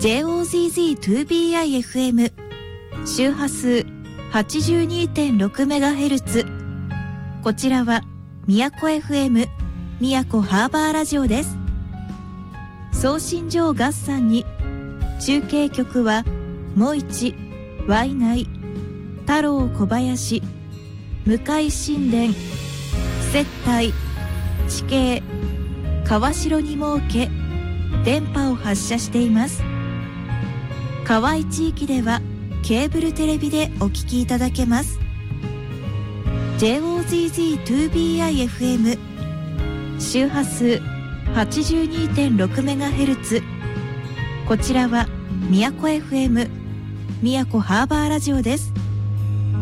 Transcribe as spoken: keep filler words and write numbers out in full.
ジェイオーゼットツービーアイエフエム 周波数 はちじゅうにてんろくメガヘルツ。 こちらは宮古 エフエム 宮古ハーバーラジオです。送信所合算に中継局はもいち、ワイナイ、太郎小林、向井新田、接待、地形、川代に設け電波を発射しています。河合地域ではケーブルテレビでお聞きいただけます。 ジェイオーゼットツービーアイエフエム 周波数 はちじゅうにてんろくメガヘルツ。 こちらは宮古 エフエム 宮古ハーバーラジオです。